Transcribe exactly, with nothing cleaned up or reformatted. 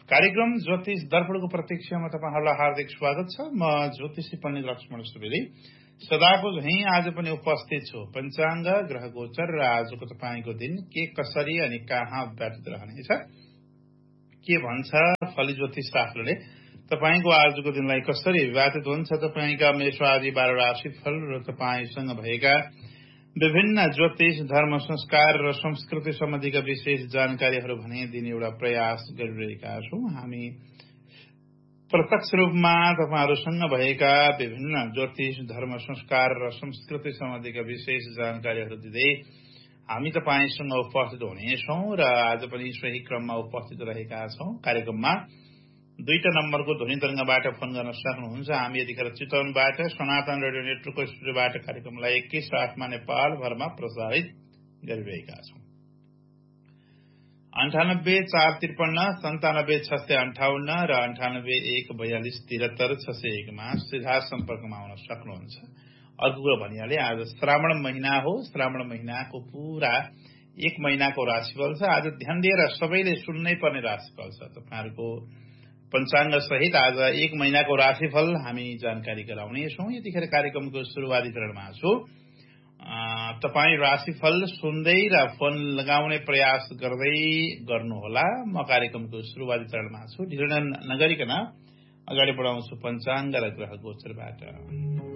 कार्यक्रम ज्योतिष दर्पणको प्रतीक्षामा तपाईहरुलाई हार्दिक स्वागत छ। म ज्योतिषी पण्डित लक्ष्मण सुवेदी सदाको झैं आज पनि उपस्थित छु। पञ्चाङ्ग, ग्रह गोचर र आजको तपाईको दिन के कसरी अनि कहाँ व्यतीत रहनेछ, के भन्छ फली ज्योतिष शास्त्रले तपाईको आजको दिनलाई कसरी व्यतीत हुन्छ, तपाईका मेष आदि बाह्र राशिफल र तपाईसँग भएका विभिन्न ज्योतिष, धर्म, संस्कार र संस्कृति सम्बन्धीका विशेष जानकारीहरू भने दिने एउटा प्रयास गरिरहेका छौं। हामी प्रत्यक्ष रूपमा तपाईहरुसँग भएका विभिन्न ज्योतिष, धर्म, संस्कार र संस्कृति सम्बन्धीका विशेष जानकारीहरू दिँदै हामी तपाईसँग उपस्थित हुनेछौं र आज पनि सही क्रममा उपस्थित रहेका छौं। कार्यक्रममा दुईटा नम्बरको ध्वनि तरंगबाट फोन गर्न सक्नुहुन्छ। हामी यतिखेर चितवनबाट सनातन रेडियो नेटवर्कको स्टुडियोबाट कार्यक्रमलाई एकैसाथमा नेपाल भरमा प्रसारित गरिरहेका छौं। अन्ठानब्बे चार त्रिपन्न सन्तानब्बे छ सय अन्ठाउन्न र अन्ठानब्बे एक बयालिस त्रिहत्तर छ सय एकमा सीधा सम्पर्कमा आउन सक्नुहुन्छ। अर्को कुरा भनिहाले, आज श्रावण महिना हो। श्रावण महिनाको पूरा एक महिनाको राशिफल छ। आज ध्यान दिएर सबैले सुन्नै पर्ने राशिफल छ। तपाईहरुको पञ्चाङ्ग सहित आज एक महिनाको राशिफल हामी जानकारी गराउनेछौं। यतिखेर कार्यक्रमको सुरुवाती चरणमा छु। तपाई राशिफल सुन्दै र फोन लगाउने प्रयास गर्दै गर्नुहोला। म कार्यक्रमको सुरुवाती चरणमा छु। ढिलो नगरिकन अगाडि बढाउँछु पञ्चाङ्ग र ग्रह गोचरबाट।